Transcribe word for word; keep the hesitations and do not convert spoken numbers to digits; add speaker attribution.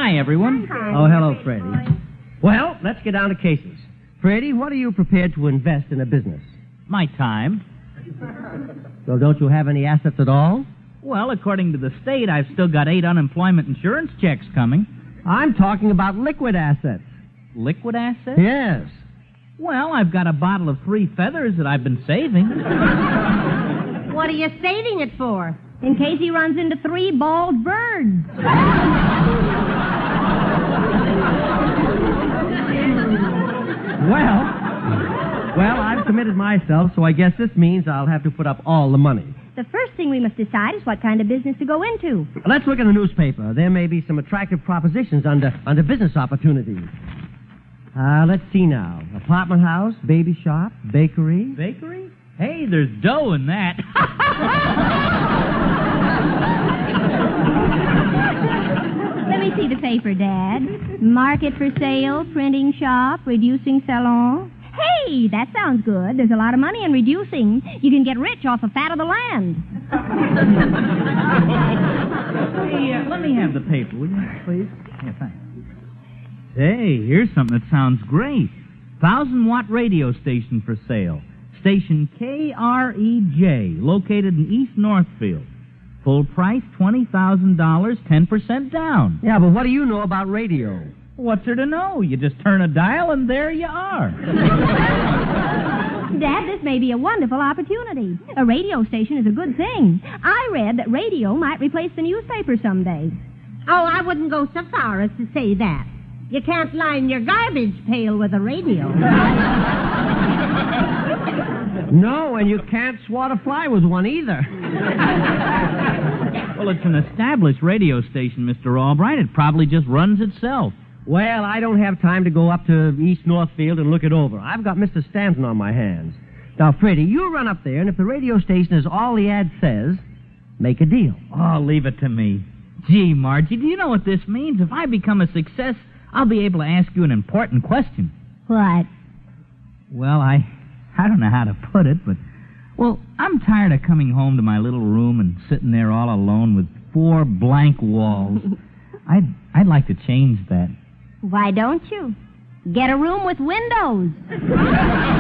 Speaker 1: Hi, everyone.
Speaker 2: Hi.
Speaker 3: Oh, hello, Freddie. Well, let's get down to cases. Freddie, what are you prepared to invest in a business?
Speaker 1: My time.
Speaker 3: Well, don't you have any assets at all?
Speaker 1: Well, according to the state, I've still got eight unemployment insurance checks coming.
Speaker 3: I'm talking about liquid assets.
Speaker 1: Liquid assets?
Speaker 3: Yes.
Speaker 1: Well, I've got a bottle of three feathers that I've been saving.
Speaker 2: What are you saving it for? In case he runs into three bald birds.
Speaker 3: Well, well, I've committed myself, so I guess this means I'll have to put up all the money.
Speaker 2: The first thing we must decide is what kind of business to go into.
Speaker 3: Let's look in the newspaper. There may be some attractive propositions under under business opportunities. Uh, let's see now. Apartment house, baby shop, bakery.
Speaker 1: Bakery? Hey, there's dough in that.
Speaker 2: Let me see the paper, Dad. Market for sale, printing shop, reducing salon. Hey, that sounds good. There's a lot of money in reducing. You can get rich off the fat of the land.
Speaker 1: Hey, uh, let me have the paper, will you, please? Yeah, thanks. Hey, here's something that sounds great. Thousand watt radio station for sale. Station K R E J, located in East Northfield. Full price, twenty thousand dollars, ten percent down.
Speaker 3: Yeah, but what do you know about radio?
Speaker 1: What's there to know? You just turn a dial and there you are.
Speaker 2: Dad, this may be a wonderful opportunity. A radio station is a good thing. I read that radio might replace the newspaper someday.
Speaker 4: Oh, I wouldn't go so far as to say that. You can't line your garbage pail with a radio.
Speaker 3: No, and you can't swat a fly with one either.
Speaker 1: Well, it's an established radio station, Mister Albright. It probably just runs itself.
Speaker 3: Well, I don't have time to go up to East Northfield and look it over. I've got Mister Stanton on my hands. Now, Freddie, you run up there, and if the radio station is all the ad says, make a deal.
Speaker 1: Oh, leave it to me. Gee, Margie, do you know what this means? If I become a success, I'll be able to ask you an important question.
Speaker 2: What?
Speaker 1: Well, I... I don't know how to put it, but... Well, I'm tired of coming home to my little room and sitting there all alone with four blank walls. I'd, I'd like to change that.
Speaker 2: Why don't you? Get a room with windows.